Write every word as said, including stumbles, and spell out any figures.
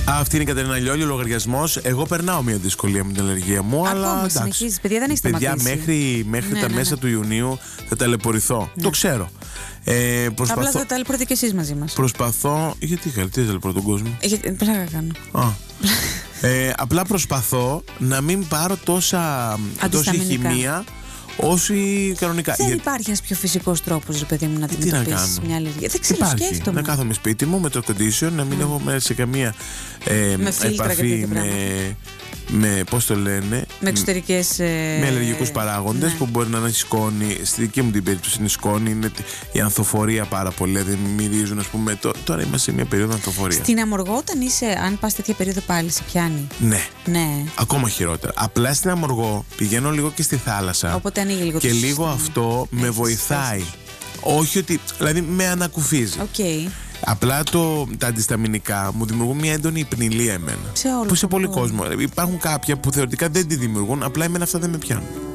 Αυτή είναι η Κατερίνα Λιόλη, ο λογαριασμός. Εγώ περνάω μια δυσκολία με την αλλεργία μου, Ακόμα αλλά εντάξει. συνεχίζεις, παιδιά, δεν έχει σταματήσει. Παιδιά, μέχρι, μέχρι Ναι, τα ναι, μέσα ναι. του Ιουνίου θα ταλαιπωρηθώ. Το ξέρω. Ε, προσπαθώ... Απλά θα ταλαιπωρείτε κι εσείς μαζί μας. Προσπαθώ. Γιατί καλή, τι ταλαιπωρώ τον κόσμο. Ε, γιατί- Πώς θα κάνω. Α. ε, απλά προσπαθώ να μην πάρω τόσα, τόση Αντισταμινικά. χημεία όσοι κανονικά. Δεν Για- υπάρχει ένας πιο φυσικός τρόπος, ρε παιδί μου, να Τι να αντιμετωπίσεις κάνω. μια αλλεργία. Δεν ξέρω, Υπάρχει. σκέφτομαι. Να κάθομαι σπίτι μου με το condition, να μην έχω μέσα σε καμία ε, Με φίλτρα και επαφή τέτοια με, με, πώς το λένε, Με εξωτερικές. Ε... με αλλεργικούς παράγοντες ναι. που μπορεί να είναι σκόνη. Στη δική μου την περίπτωση είναι σκόνη, είναι η ανθοφορία πάρα πολύ. Δεν μυρίζουν, ας πούμε. Τω- Τώρα είμαστε σε μια περίοδο ανθοφορία. Στην Αμοργό, όταν είσαι, αν πας τέτοια περίοδο πάλι, σε πιάνει. Ναι. Ναι. Ακόμα χειρότερα. Απλά στην Αμοργό πηγαίνω λίγο και στη θάλασσα. Οπότε ανοίγει λίγο Και το λίγο σύστημα. αυτό με Έχεις βοηθάει. θέσεις. Όχι ότι. Δηλαδή με ανακουφίζει. Οκ. Απλά το, τα αντισταμινικά μου δημιουργούν μια έντονη υπνηλία εμένα. Σε όλο Που σε τον πολύ κόσμο. κόσμο. Υπάρχουν κάποια που θεωρητικά δεν τη δημιουργούν, απλά εμένα αυτά δεν με πιάνουν.